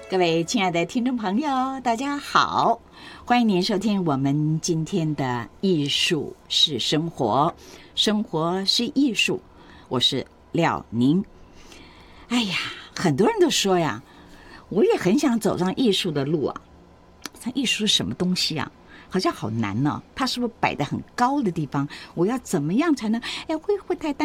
各位亲爱的听众朋友，大家好，欢迎您收听我们今天的艺术是生活，生活是艺术，我是廖宁。哎呀，很多人都说呀，我也很想走上艺术的路啊。像艺术是什么东西啊？好像好难呢、它是不是摆在很高的地方？我要怎么样才能恢复太